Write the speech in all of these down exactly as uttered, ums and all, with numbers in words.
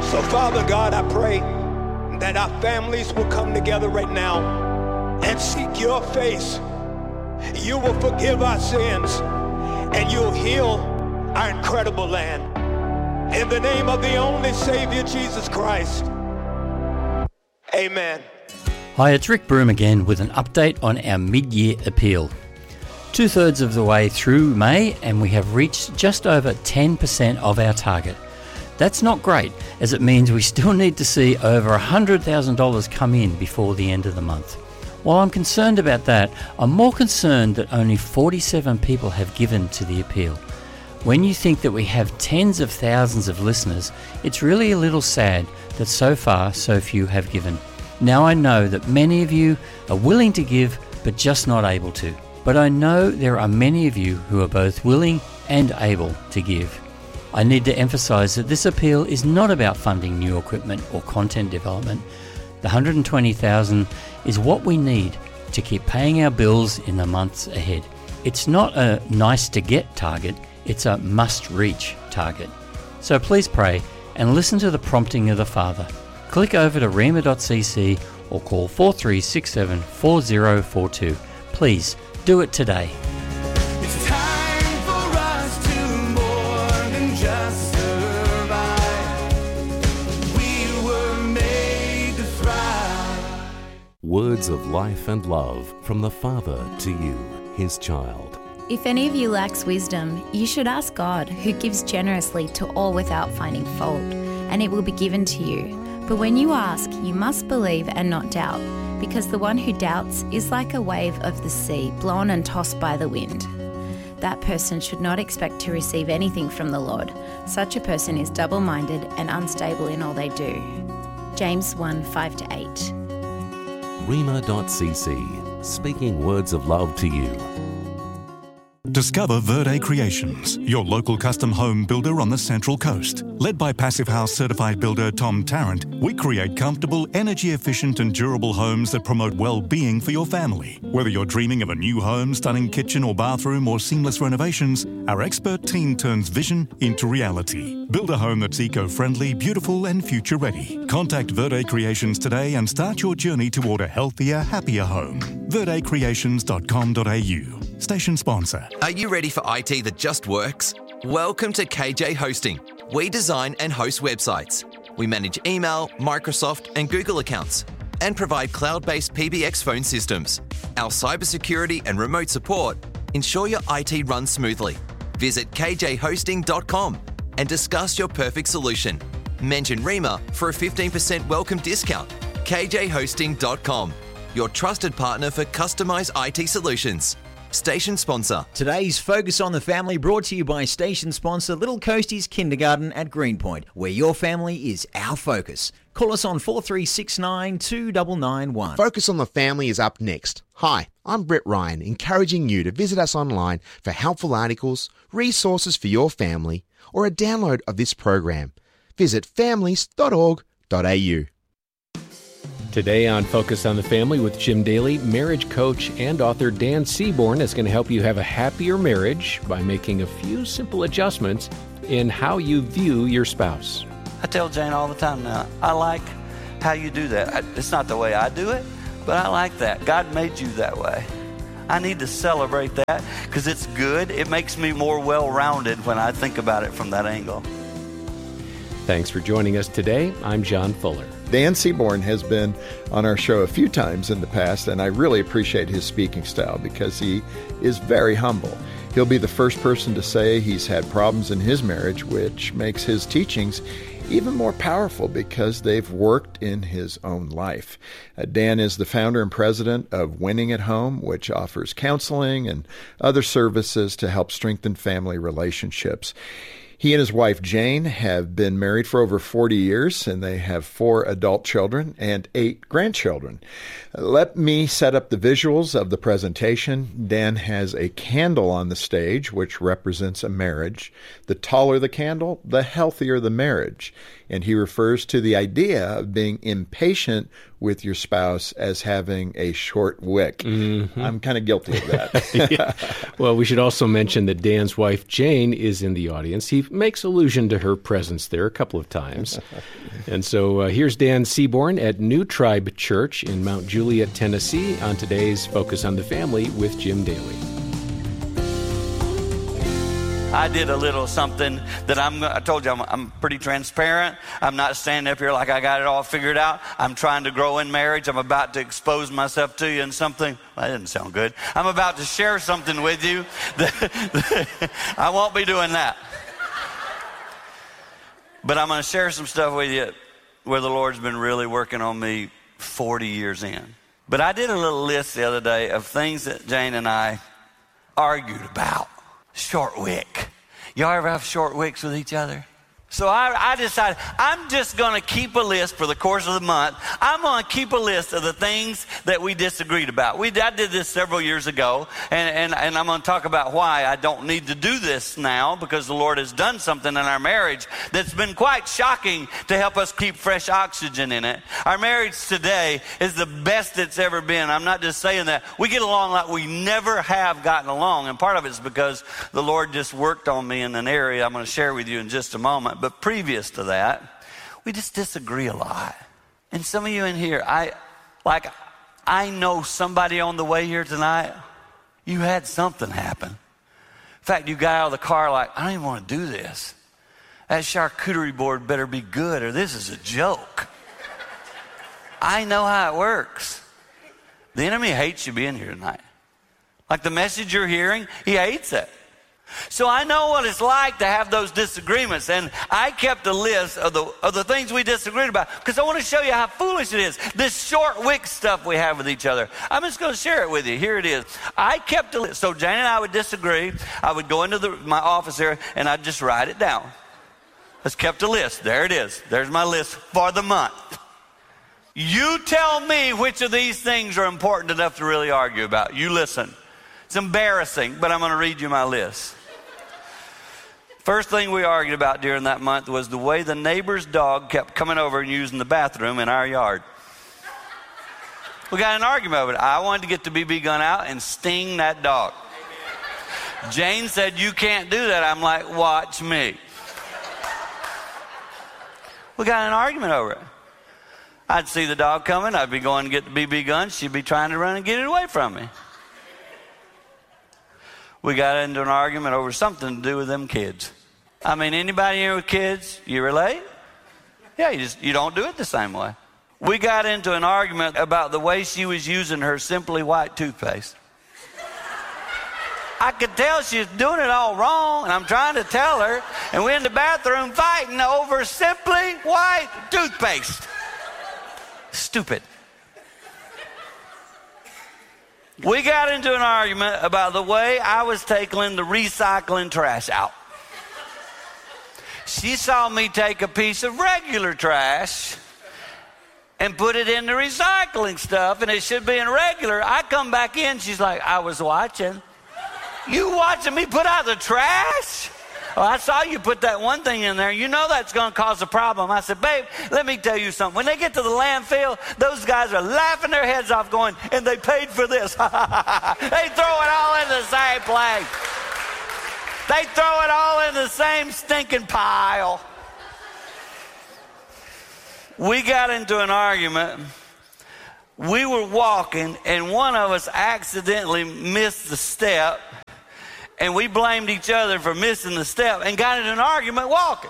So, Father God, I pray that our families will come together right now and seek your face. You will forgive our sins and you'll heal our incredible land. In the name of the only Savior, Jesus Christ. Amen. Hi, it's Rick Broom again with an update on our mid-year appeal. Two-thirds of the way through May and we have reached just over ten percent of our target. That's not great, as it means we still need to see over one hundred thousand dollars come in before the end of the month. While I'm concerned about that, I'm more concerned that only forty-seven people have given to the appeal. When you think that we have tens of thousands of listeners, it's really a little sad that so far so few have given. Now I know that many of you are willing to give but just not able to. But I know there are many of you who are both willing and able to give. I need to emphasise that this appeal is not about funding new equipment or content development. The one hundred twenty thousand dollars is what we need to keep paying our bills in the months ahead. It's not a nice to get target, it's a must reach target. So please pray and listen to the prompting of the Father. Click over to rhema dot c c or call four three six seven four zero four two. Please do it today. It's time for us to more than just survive. We were made to thrive. Words of life and love from the Father to you, his child. If any of you lacks wisdom, you should ask God, who gives generously to all without finding fault, and it will be given to you. But when you ask, you must believe and not doubt, because the one who doubts is like a wave of the sea, blown and tossed by the wind. That person should not expect to receive anything from the Lord. Such a person is double-minded and unstable in all they do. James one, five to eight. rhema dot c c, speaking words of love to you. Discover Verde Creations, your local custom home builder on the Central Coast. Led by Passive House certified builder Tom Tarrant, we create comfortable, energy-efficient and durable homes that promote well-being for your family. Whether you're dreaming of a new home, stunning kitchen or bathroom, or seamless renovations, our expert team turns vision into reality. Build a home that's eco-friendly, beautiful and future-ready. Contact Verde Creations today and start your journey toward a healthier, happier home. verde creations dot com dot a u. Station sponsor. Are you ready for I T that just works? Welcome to K J Hosting. We design and host websites. We manage email, Microsoft and Google accounts and provide cloud-based P B X phone systems. Our cybersecurity and remote support ensure your I T runs smoothly. Visit k j hosting dot com and discuss your perfect solution. Mention Rhema for a fifteen percent welcome discount. k j hosting dot com, your trusted partner for customized I T solutions. Station sponsor. Today's Focus on the Family brought to you by station sponsor Little Coasties Kindergarten at Greenpoint, where your family is our focus. Call us on four three six nine, two nine nine one. Focus on the Family is up next. Hi, I'm Brett Ryan, encouraging you to visit us online for helpful articles, resources for your family, or a download of this program. Visit families dot org dot a u. Today on Focus on the Family with Jim Daly, marriage coach and author Dan Seaborn is going to help you have a happier marriage by making a few simple adjustments in how you view your spouse. I tell Jane all the time now, I like how you do that. I, it's not the way I do it, but I like that. God made you that way. I need to celebrate that because it's good. It makes me more well-rounded when I think about it from that angle. Thanks for joining us today. I'm John Fuller. Dan Seaborn has been on our show a few times in the past, and I really appreciate his speaking style because he is very humble. He'll be the first person to say he's had problems in his marriage, which makes his teachings even more powerful because they've worked in his own life. Uh, Dan is the founder and president of Winning at Home, which offers counseling and other services to help strengthen family relationships. He and his wife, Jane, have been married for over forty years, and they have four adult children and eight grandchildren. Let me set up the visuals of the presentation. Dan has a candle on the stage, which represents a marriage. The taller the candle, the healthier the marriage. And he refers to the idea of being impatient with your spouse as having a short wick. Mm-hmm. I'm kind of guilty of that. Yeah. Well, we should also mention that Dan's wife, Jane, is in the audience. He makes allusion to her presence there a couple of times. And so uh, here's Dan Seaborn at New Tribe Church in Mount Juliet, Tennessee, on today's Focus on the Family with Jim Daly. I did a little something that I'm, I told you I'm, I'm pretty transparent. I'm not standing up here like I got it all figured out. I'm trying to grow in marriage. I'm about to expose myself to you in something. Well, that didn't sound good. I'm about to share something with you. That, I won't be doing that. But I'm going to share some stuff with you where the Lord's been really working on me forty years in. But I did a little list the other day of things that Jane and I argued about. Short wick. Y'all ever have short wicks with each other? So I, I decided I'm just going to keep a list for the course of the month. I'm going to keep a list of the things that we disagreed about. We I did this several years ago, and, and, and I'm going to talk about why I don't need to do this now, because the Lord has done something in our marriage that's been quite shocking to help us keep fresh oxygen in it. Our marriage today is the best it's ever been. I'm not just saying that. We get along like we never have gotten along, and part of it's because the Lord just worked on me in an area I'm going to share with you in just a moment. But previous to that, we just disagree a lot. And some of you in here, I like, I know somebody on the way here tonight, you had something happen. In fact, you got out of the car like, I don't even want to do this. That charcuterie board better be good or this is a joke. I know how it works. The enemy hates you being here tonight. Like the message you're hearing, he hates it. So I know what it's like to have those disagreements, and I kept a list of the of the things we disagreed about because I want to show you how foolish it is, this short wick stuff we have with each other. I'm just going to share it with you. Here it is. I kept a list. So Jane and I would disagree. I would go into the, my office here, and I'd just write it down. Just kept a list. There it is. There's my list for the month. You tell me which of these things are important enough to really argue about. You listen. It's embarrassing, but I'm going to read you my list. First thing we argued about during that month was the way the neighbor's dog kept coming over and using the bathroom in our yard. We got an argument over it. I wanted to get the B B gun out and sting that dog. Jane said, you can't do that. I'm like, watch me. We got an argument over it. I'd see the dog coming. I'd be going to get the B B gun. She'd be trying to run and get it away from me. We got into an argument over something to do with them kids. I mean, anybody here with kids, you relate? Yeah, you just you don't do it the same way. We got into an argument about the way she was using her Simply White toothpaste. I could tell she was doing it all wrong, and I'm trying to tell her, and we're in the bathroom fighting over Simply White toothpaste. Stupid. We got into an argument about the way I was taking the recycling trash out. She saw me take a piece of regular trash and put it in the recycling stuff, and it should be in regular. I come back in, she's like, I was watching. You watching me put out the trash? Oh, I saw you put that one thing in there. You know that's going to cause a problem. I said, babe, let me tell you something. When they get to the landfill, those guys are laughing their heads off going, and they paid for this. They throw it all in the same place. They throw it all in the same stinking pile. We got into an argument. We were walking, and one of us accidentally missed the step. And we blamed each other for missing the step and got into an argument walking.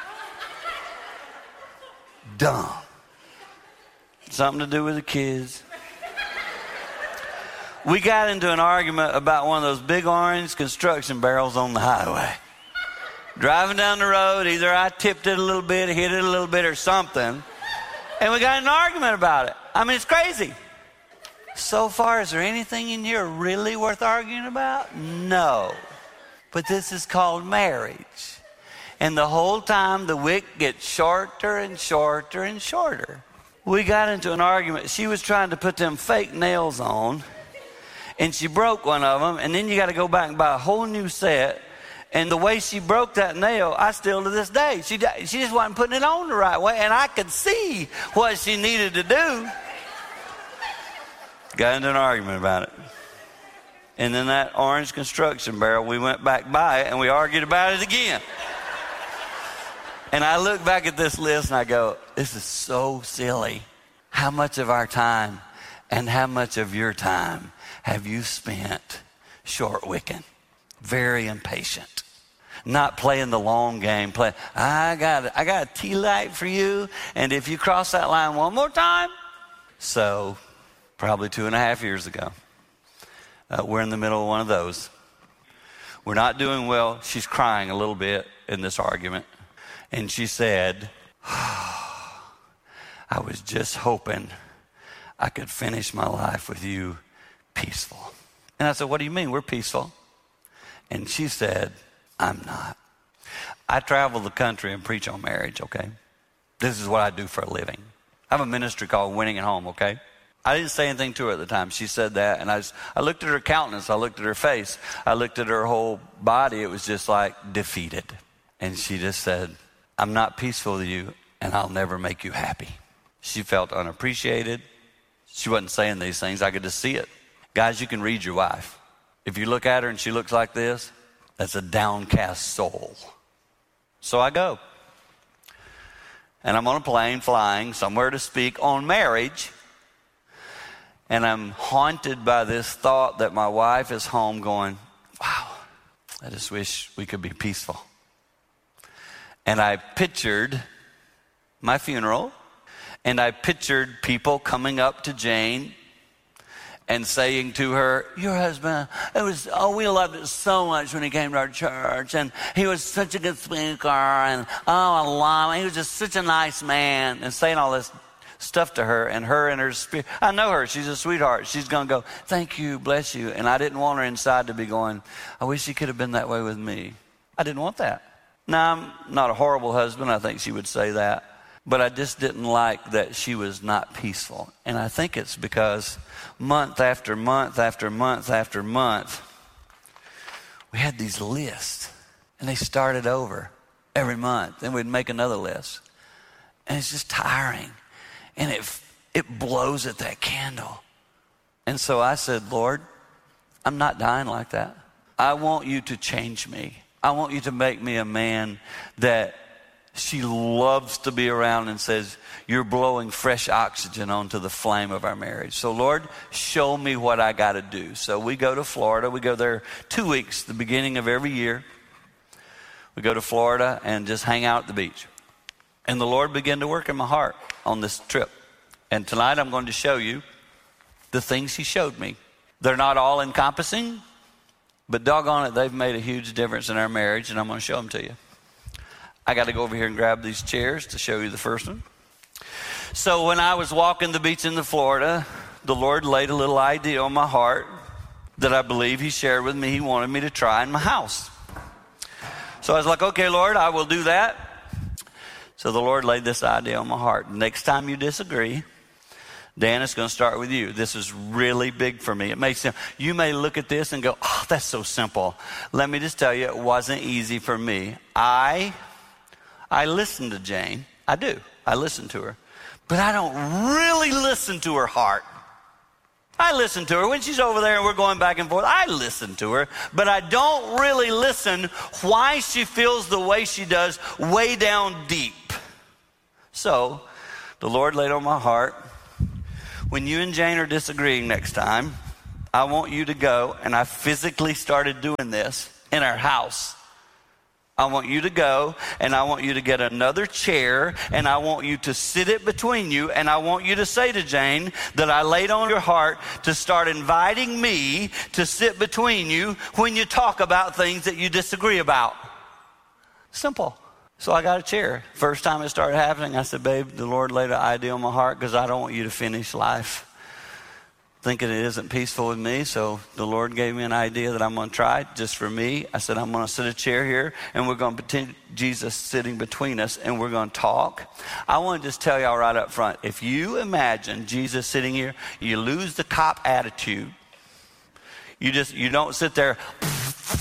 Dumb. Something to do with the kids. We got into an argument about one of those big orange construction barrels on the highway. Driving down the road, either I tipped it a little bit, hit it a little bit or something. And we got in an argument about it. I mean, it's crazy. So far, is there anything in here really worth arguing about? No. But this is called marriage. And the whole time, the wick gets shorter and shorter and shorter. We got into an argument. She was trying to put them fake nails on, and she broke one of them, and then you got to go back and buy a whole new set. And the way she broke that nail, I still to this day, she, she just wasn't putting it on the right way. And I could see what she needed to do. Got into an argument about it. And then that orange construction barrel, we went back by it and we argued about it again. And I look back at this list and I go, this is so silly. How much of our time and how much of your time have you spent short-wicking, very impatient, not playing the long game, play, I got, I got a tea light for you, and if you cross that line one more time. So probably two and a half years ago, uh, we're in the middle of one of those. We're not doing well. She's crying a little bit in this argument. And she said, oh, I was just hoping I could finish my life with you peaceful. And I said, what do you mean? We're peaceful. And she said, I'm not. I travel the country and preach on marriage, okay? This is what I do for a living. I have a ministry called Winning at Home, okay? I didn't say anything to her at the time. She said that, and I, was, I looked at her countenance. I looked at her face. I looked at her whole body. It was just like defeated. And she just said, I'm not peaceful with you, and I'll never make you happy. She felt unappreciated. She wasn't saying these things. I could just see it. Guys, you can read your wife. If you look at her and she looks like this, that's a downcast soul. So I go. And I'm on a plane flying somewhere to speak on marriage. And I'm haunted by this thought that my wife is home going, wow, I just wish we could be peaceful. And I pictured my funeral, and I pictured people coming up to Jane and saying to her, your husband, it was, oh, we loved it so much when he came to our church, and he was such a good speaker, and oh, I love him. He was just such a nice man, and saying all this stuff to her, and her and her spirit. I know her. She's a sweetheart. She's going to go, thank you, bless you. And I didn't want her inside to be going, I wish he could have been that way with me. I didn't want that. Now, I'm not a horrible husband. I think she would say that. But I just didn't like that she was not peaceful. And I think it's because month after month after month after month, we had these lists. And they started over every month. Then we'd make another list. And it's just tiring. And it, it blows at that candle. And so I said, Lord, I'm not dying like that. I want you to change me. I want you to make me a man that she loves to be around and says, you're blowing fresh oxygen onto the flame of our marriage. So Lord, show me what I got to do. So we go to Florida. We go there two weeks, the beginning of every year. We go to Florida and just hang out at the beach. And the Lord began to work in my heart on this trip. And tonight I'm going to show you the things he showed me. They're not all encompassing, but doggone it, they've made a huge difference in our marriage, and I'm going to show them to you. I got to go over here and grab these chairs to show you the first one. So when I was walking the beach in the Florida, the Lord laid a little idea on my heart that I believe he shared with me. He wanted me to try in my house. So I was like, okay, Lord, I will do that. So the Lord laid this idea on my heart. Next time you disagree, Dan, it's going to start with you. This is really big for me. It makes sense. You may look at this and go, oh, that's so simple. Let me just tell you, it wasn't easy for me. I, I listen to Jane. I do. I listen to her. But I don't really listen to her heart. I listen to her. When she's over there and we're going back and forth, I listen to her. But I don't really listen why she feels the way she does way down deep. So the Lord laid on my heart, when you and Jane are disagreeing next time, I want you to go, and I physically started doing this in our house. I want you to go, and I want you to get another chair, and I want you to sit it between you, and I want you to say to Jane that I laid on your heart to start inviting me to sit between you when you talk about things that you disagree about. Simple. So I got a chair. First time it started happening, I said, babe, the Lord laid an idea on my heart because I don't want you to finish life thinking it isn't peaceful with me. So the Lord gave me an idea that I'm going to try just for me. I said, I'm going to sit a chair here and we're going to pretend Jesus sitting between us and we're going to talk. I want to just tell y'all right up front, if you imagine Jesus sitting here, you lose the cop attitude. You just, you don't sit there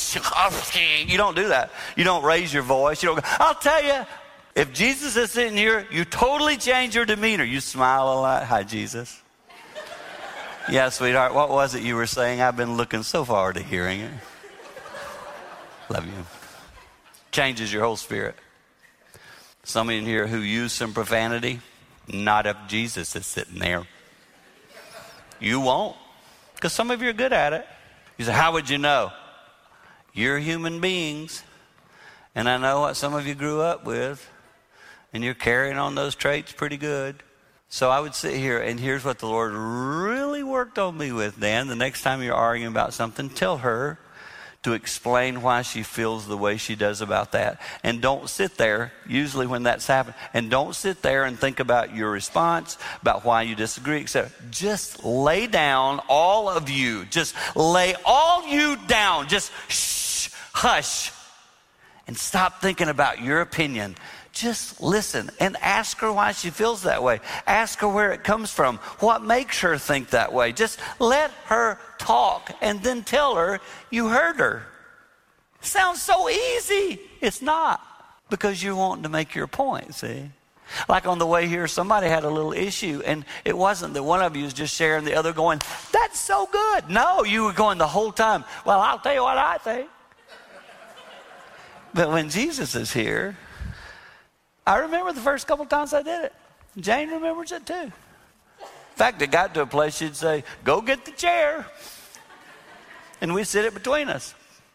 You don't do that. You don't raise your voice. You don't go, I'll tell you, if Jesus is sitting here, you totally change your demeanor. You smile a lot. Hi, Jesus. Yeah, sweetheart, what was it you were saying? I've been looking so forward to hearing it. Love you. Changes your whole spirit. Some of you in here who use some profanity, not if Jesus is sitting there. You won't, because some of you are good at it. You say, how would you know? You're human beings, and I know what some of you grew up with, and you're carrying on those traits pretty good. So I would sit here, and here's what the Lord really worked on me with, Dan. The next time you're arguing about something, tell her to explain why she feels the way she does about that. And don't sit there, usually when that's happened, and don't sit there and think about your response, about why you disagree, et cetera. Just lay down, all of you. Just lay all you down. Just shh, hush, and stop thinking about your opinion. Just listen and ask her why she feels that way. Ask her where it comes from. What makes her think that way? Just let her talk and then tell her you heard her. Sounds so easy. It's not, because you're wanting to make your point, see? Like on the way here, somebody had a little issue, and it wasn't that one of you was just sharing, the other going, that's so good. No, you were going the whole time, well, I'll tell you what I think. But when Jesus is here, I remember the first couple times I did it. Jane remembers it too. In fact, it got to a place she'd say, go get the chair. And we'd sit it between us.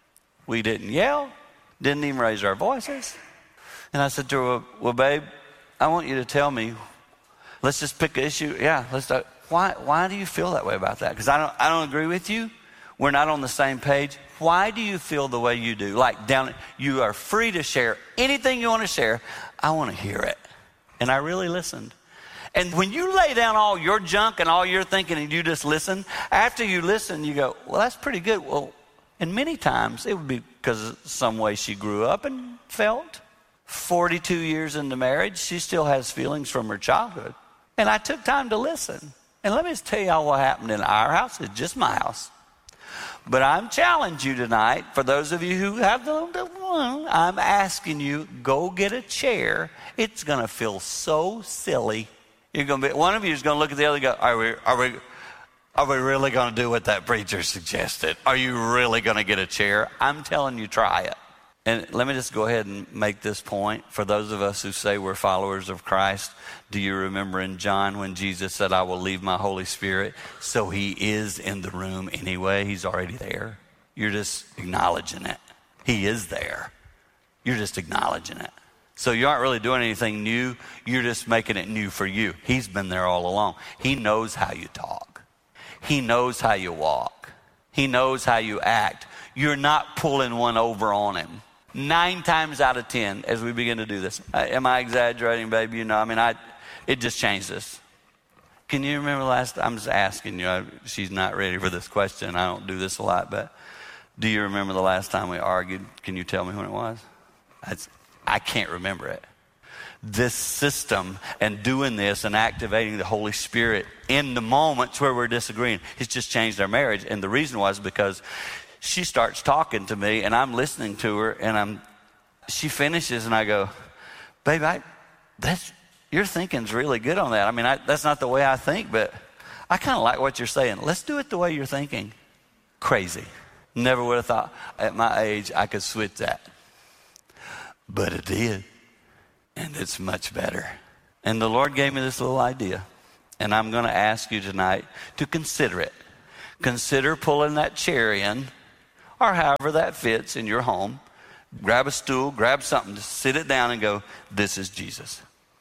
We didn't yell, didn't even raise our voices. And I said to her, well, well babe, I want you to tell me, let's just pick an issue. Yeah, let's start. Why, why do you feel that way about that? Because I don't, I don't agree with you. We're not on the same page. Why do you feel the way you do? Like down, you are free to share anything you want to share. I want to hear it. And I really listened. And when you lay down all your junk and all your thinking and you just listen, after you listen, you go, well, that's pretty good. Well, and many times it would be because of some way she grew up and felt. forty-two years into marriage, she still has feelings from her childhood. And I took time to listen. And let me just tell y'all what happened in our house. It's just my house. But I'm challenging you tonight, for those of you who have the, I'm asking you, go get a chair. It's going to feel so silly. You're going to be, one of you is going to look at the other and go, are we, are we, are we really going to do what that preacher suggested? Are you really going to get a chair? I'm telling you, try it. And let me just go ahead and make this point. For those of us who say we're followers of Christ, do you remember in John when Jesus said, I will leave my Holy Spirit? So he is in the room anyway. He's already there. You're just acknowledging it. He is there. You're just acknowledging it. So you aren't really doing anything new. You're just making it new for you. He's been there all along. He knows how you talk. He knows how you walk. He knows how you act. You're not pulling one over on him. Nine times out of ten, as we begin to do this, uh, am I exaggerating, baby? You know, I mean, I, it just changed this. Can you remember the last? I'm just asking you. I, she's not ready for this question. I don't do this a lot, but do you remember the last time we argued? Can you tell me when it was? That's, I can't remember it. This system and doing this and activating the Holy Spirit in the moments where we're disagreeing, it's just changed our marriage. And the reason was because she starts talking to me, and I'm listening to her, and I'm. She finishes, and I go, "Babe, I, that's your thinking's really good on that. I mean, I, that's not the way I think, but I kind of like what you're saying. Let's do it the way you're thinking." Crazy. Never would have thought at my age I could switch that, but it did, and it's much better. And the Lord gave me this little idea, and I'm going to ask you tonight to consider it. Consider pulling that chair in, or however that fits in your home. Grab a stool, grab something, just sit it down and go, this is Jesus.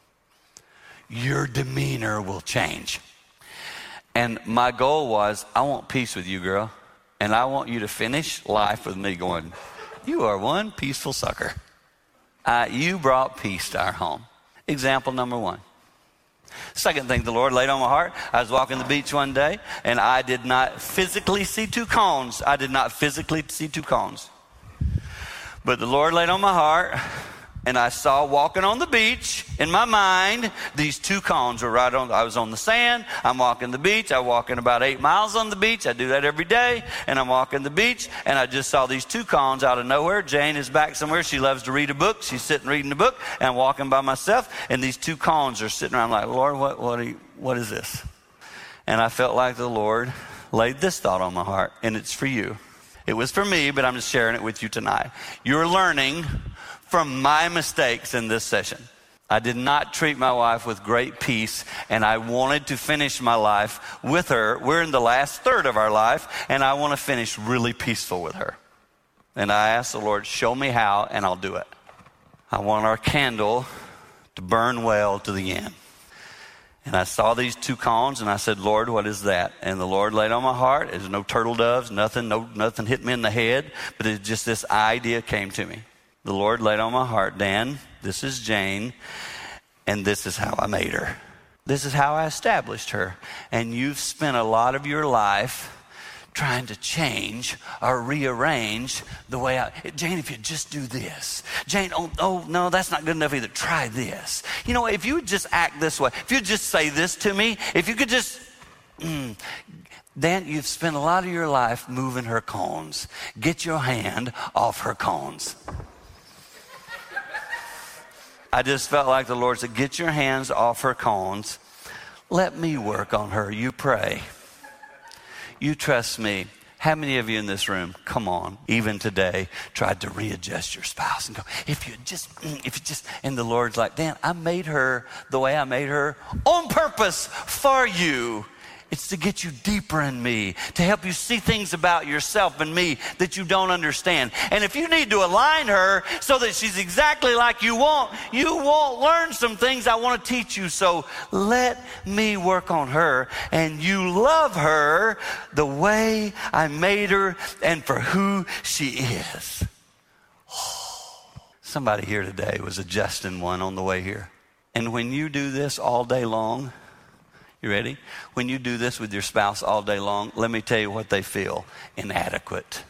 Your demeanor will change. And my goal was, I want peace with you, girl. And I want you to finish life with me going, you are one peaceful sucker. Uh, you brought peace to our home. Example number one. Second thing the Lord laid on my heart, I was walking the beach one day, and I did not physically see two cones. I did not physically see two cones. But the Lord laid on my heart, And I saw walking on the beach in my mind, these two cones were right on, I was on the sand, I'm walking the beach, I walk in about eight miles on the beach, I do that every day, and I'm walking the beach, and I just saw these two cones out of nowhere. Jane is back somewhere, she loves to read a book, she's sitting reading a book, and I'm walking by myself, and these two cones are sitting around like, Lord, what, what, are you, what is this? And I felt like the Lord laid this thought on my heart, and it's for you. It was for me, but I'm just sharing it with you tonight. You're learning from my mistakes in this session. I did not treat my wife with great peace, and I wanted to finish my life with her. We're in the last third of our life, and I want to finish really peaceful with her. And I asked the Lord, show me how, and I'll do it. I want our candle to burn well to the end. And I saw these two cones, and I said, Lord, what is that? And the Lord laid on my heart. There's no turtle doves, nothing, no, nothing hit me in the head, but it just this idea came to me. The Lord laid on my heart, Dan, this is Jane, and this is how I made her. This is how I established her. And you've spent a lot of your life trying to change or rearrange the way I, Jane, if you just do this. Jane, oh, oh, no, that's not good enough either. Try this. You know, if you would just act this way, if you just say this to me, if you could just, mm, Dan, you've spent a lot of your life moving her cones. Get your hand off her cones. I just felt like the Lord said, get your hands off her cones. Let me work on her. You pray. You trust me. How many of you in this room, come on, even today, tried to readjust your spouse and go, if you just, if you just, and the Lord's like, Dan, I made her the way I made her on purpose for you. It's to get you deeper in me, to help you see things about yourself and me that you don't understand. And if you need to align her so that she's exactly like you want, you won't learn some things I want to teach you. So let me work on her, and you love her the way I made her and for who she is. Oh, somebody here today was adjusting one on the way here. And when you do this all day long, you ready? When you do this with your spouse all day long, let me tell you what they feel. Inadequate,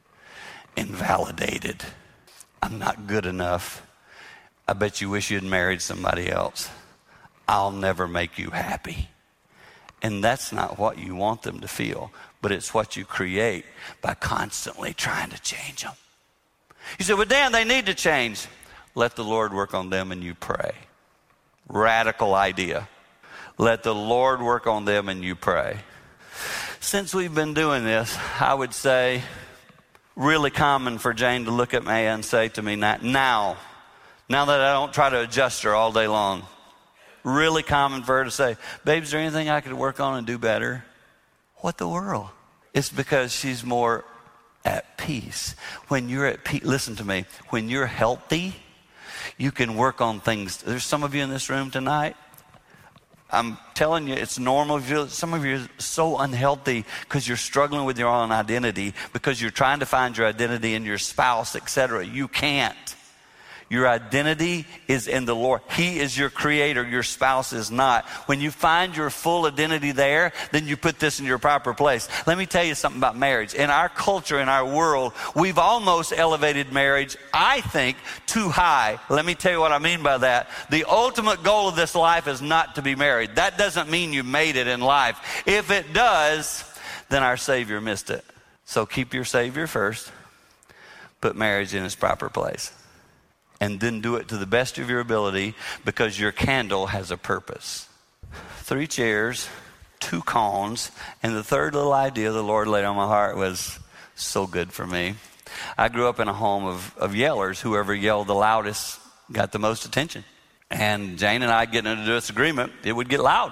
invalidated. I'm not good enough. I bet you wish you had married somebody else. I'll never make you happy. And that's not what you want them to feel, but it's what you create by constantly trying to change them. You say, well, Dan, they need to change. Let the Lord work on them and you pray. Radical idea. Let the Lord work on them and you pray. Since we've been doing this, I would say, really common for Jane to look at me and say to me, now, now that I don't try to adjust her all day long, really common for her to say, babe, is there anything I could work on and do better? What the world? It's because she's more at peace. When you're at peace, listen to me, when you're healthy, you can work on things. There's some of you in this room tonight, I'm telling you, it's normal. Some of you are so unhealthy because you're struggling with your own identity, because you're trying to find your identity in your spouse, et cetera. You can't. Your identity is in the Lord. He is your creator. Your spouse is not. When you find your full identity there, then you put this in your proper place. Let me tell you something about marriage. In our culture, in our world, we've almost elevated marriage, I think, too high. Let me tell you what I mean by that. The ultimate goal of this life is not to be married. That doesn't mean you made it in life. If it does, then our Savior missed it. So keep your Savior first. Put marriage in its proper place. And then do it to the best of your ability, because your candle has a purpose. Three chairs, two cones, and the third little idea the Lord laid on my heart was so good for me. I grew up in a home of, of yellers. Whoever yelled the loudest got the most attention. And Jane and I getting into a disagreement, it would get loud.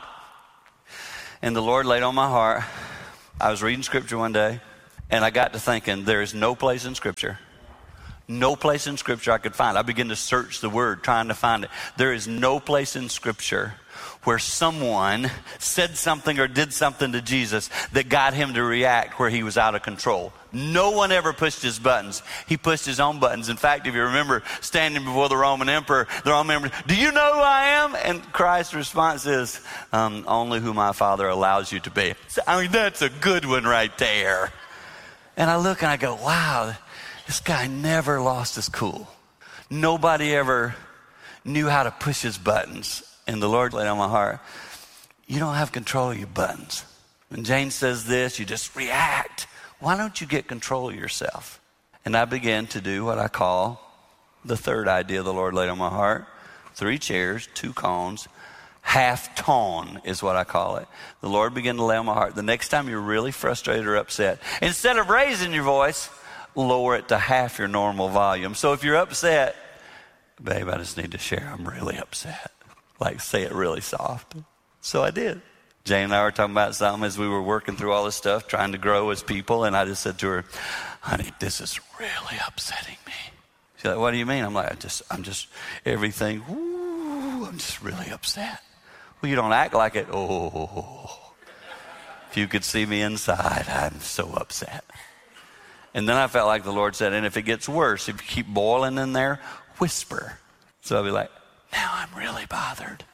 And the Lord laid on my heart, I was reading scripture one day, and I got to thinking, there is no place in scripture No place in Scripture I could find. I began to search the Word, trying to find it. There is no place in Scripture where someone said something or did something to Jesus that got him to react where he was out of control. No one ever pushed his buttons. He pushed his own buttons. In fact, if you remember standing before the Roman emperor, the Roman emperor, do you know who I am? And Christ's response is, um, only who my Father allows you to be. So, I mean, that's a good one right there. And I look and I go, wow, this guy never lost his cool. nobody ever knew how to push his buttons. And the Lord laid on my heart, you don't have control of your buttons. When Jane says this, you just react. Why don't you get control of yourself? And I began to do what I call the third idea the Lord laid on my heart. Three chairs, two cones, half tone is what I call it. The Lord began to lay on my heart. The next time you're really frustrated or upset, instead of raising your voice, lower it to half your normal volume. So if you're upset, babe, I just need to share, I'm really upset. Like, say it really soft. So I did. Jane and I were talking about something as we were working through all this stuff, trying to grow as people, and I just said to her, honey, this is really upsetting me. She's like, what do you mean? I'm like, I just, I'm just, everything, woo, I'm just really upset. Well, you don't act like it. Oh, if you could see me inside, I'm so upset. And then I felt like the Lord said, and if it gets worse, if you keep boiling in there, whisper. So I'll be like, now I'm really bothered.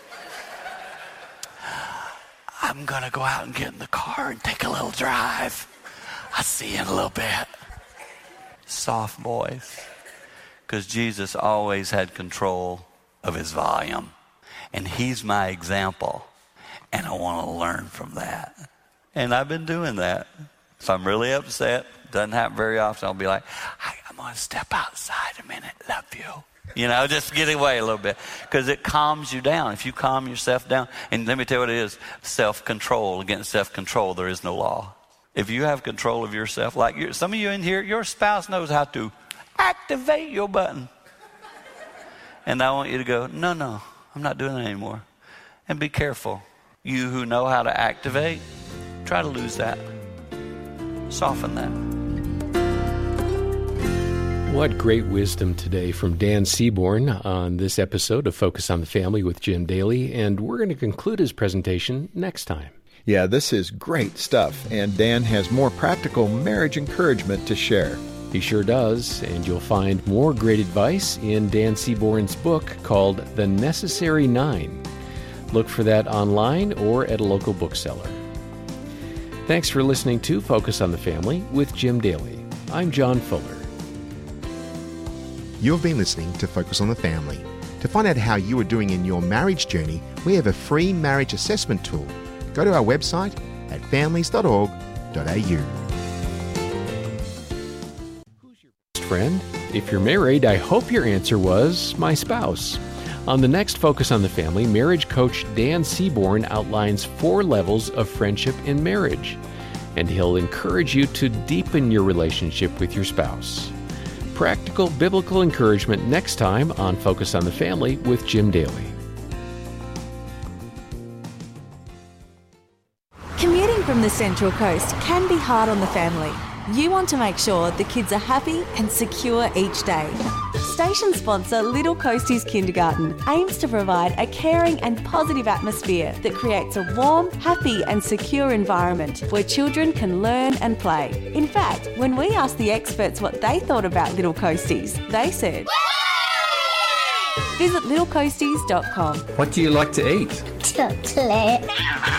I'm going to go out and get in the car and take a little drive. I'll see you in a little bit. Soft voice. Because Jesus always had control of his volume. And he's my example. And I want to learn from that. And I've been doing that. If I'm really upset, doesn't happen very often, I'll be like, hey, I'm going to step outside a minute. Love you. You know, just get away a little bit. Because it calms you down. If you calm yourself down, and let me tell you what it is, self-control. Against self-control, there is no law. If you have control of yourself, like you, some of you in here, your spouse knows how to activate your button. And I want you to go, no, no, I'm not doing it anymore. And be careful. You who know how to activate, try to lose that. Soften that. What great wisdom today from Dan Seaborn on this episode of Focus on the Family with Jim Daly, and we're going to conclude his presentation next time. Yeah, this is great stuff, and Dan has more practical marriage encouragement to share. He sure does, and you'll find more great advice in Dan Seaborn's book called The Necessary Nine. Look for that online or at a local bookseller. Thanks for listening to Focus on the Family with Jim Daly. I'm John Fuller. You've been listening to Focus on the Family. To find out how you are doing in your marriage journey, we have a free marriage assessment tool. Go to our website at families dot org dot a u. Who's your best friend? If you're married, I hope your answer was my spouse. On the next Focus on the Family, marriage coach Dan Seaborn outlines four levels of friendship in marriage, and he'll encourage you to deepen your relationship with your spouse. Practical biblical encouragement next time on Focus on the Family with Jim Daly. Commuting from the Central Coast can be hard on the family. You want to make sure the kids are happy and secure each day. Station sponsor Little Coasties Kindergarten aims to provide a caring and positive atmosphere that creates a warm, happy and secure environment where children can learn and play. In fact, when we asked the experts what they thought about Little Coasties, they said, visit little coasties dot com. What do you like to eat? Chocolate.